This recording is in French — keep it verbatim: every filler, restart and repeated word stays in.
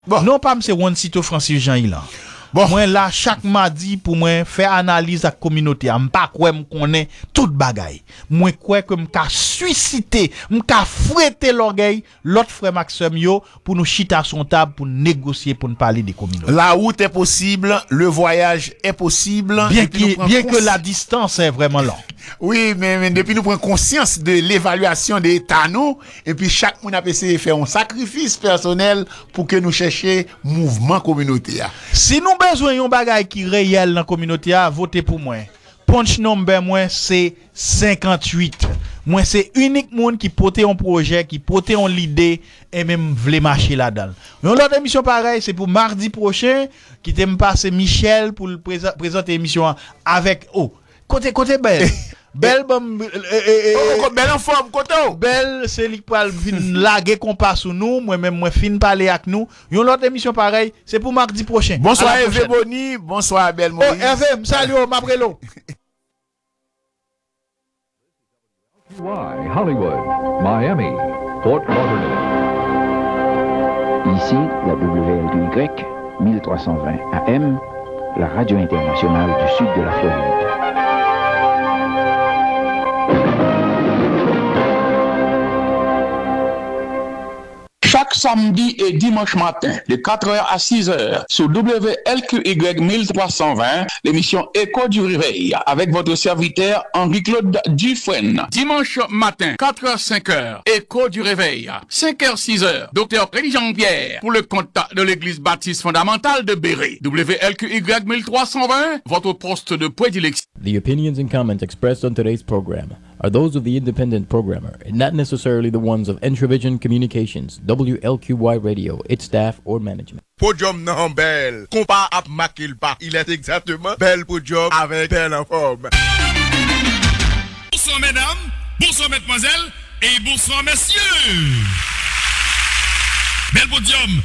Bon. Non pas monsieur Juan Cito Francis Jean-Hilan. Bon, moi là chaque mardi pour moi faire analyse à communauté, m pas quoi me connaît toute bagaille. Moi quoi que m ka susciter, m ka fouetter l'orgueil l'autre frère Maxime yo pour nous chita son table pour négocier pour nous parler des communautés. La route est possible, le voyage est possible. Bien que bien que la distance est vraiment longue. Oui, mais, mais depuis nous prenons conscience de l'évaluation des états nous et puis chaque monde a essayé de faire un sacrifice personnel pour que nous cherchions mouvement communautaire. Si nous besoin yon bagay qui réel dans communauté a, votez pour moi. Punch number moi c'est cinquante-huit. Moi c'est unique monde qui porte un projet, qui porte une idée et même vle marcher là-dedans. Une autre émission pareil, c'est pour mardi prochain qui t'aime passer Michel pour le présa- présenter émission avec oh côté côté belle. Belle bam Oh, belle en forme côté. Belle c'est li pral vinn laguer compas sous nous, moi même moi fin parler avec nous. Une autre émission pareil, c'est pour mardi prochain. Bonsoir Hervé Boni, bonsoir Belle Moïse. Oh Hervé, salut m'aprelo. Hollywood, Miami, Fort Lauderdale. Ici, la W L Y mille trois cent vingt A M, la radio internationale du sud de la Floride. Chaque samedi et dimanche matin, de quatre heures à six heures, sur W L Q Y mille trois cent vingt, l'émission Écho du Réveil, avec votre serviteur Henri-Claude Dufresne. Dimanche matin, quatre heures cinq heures, Écho du Réveil. cinq heures six heures, Docteur Prélie Jean-Pierre, pour le compte de l'Église Baptiste Fondamentale de Béret. W L Q Y mille trois cent vingt, votre poste de prédilection. The opinions and comments expressed on today's program are those of the independent programmer and not necessarily the ones of Entravision Communications, W L Q Y Radio, its staff, or management. Podium non belle, compas à Makil pas. Il est exactement belle podium avec belle en forme. Bonsoir mesdames, bonsoir mesdemoiselles et bonsoir messieurs. Belle podium.